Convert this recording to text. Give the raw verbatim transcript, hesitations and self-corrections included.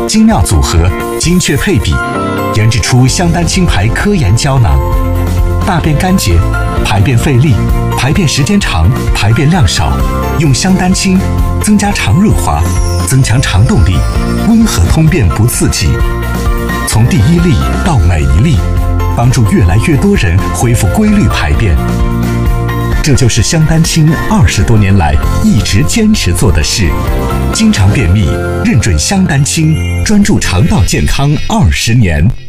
精妙组合，精确配比，研制出香丹清牌科研胶囊，大便干结，排便费力，排便时间长，排便量少，用香丹清增加肠润滑，增强肠动力，温和通便不刺激。从第一粒到每一粒，帮助越来越多人恢复规律排便。这就是香丹清二十多年来一直坚持做的事。经常便秘，认准香丹清，专注肠道健康二十年。